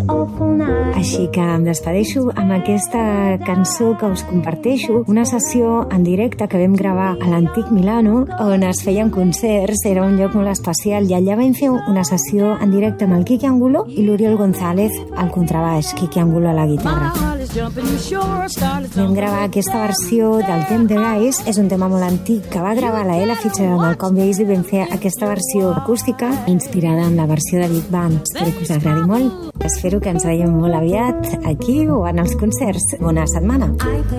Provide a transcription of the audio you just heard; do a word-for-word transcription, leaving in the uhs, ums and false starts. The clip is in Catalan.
Així que em despedeixo amb aquesta cançó que us comparteixo, una sessió en directe que vam gravar a l'Antic Milano, on es feien concerts, era un lloc molt especial, i allà vam fer una sessió en directe amb el Quique Angulo i l'Oriol González al contrabaix, Quique Angulo a la guitarra. Vam gravar aquesta versió del Them the Guys, és un tema molt antic que va gravar la Ella Fitzgerald amb el Conway i vam fer aquesta versió acústica inspirada en la versió de Big Band. Espero que us agradi molt. Espero que ens veiem molt aviat aquí o en els concerts. Bona setmana.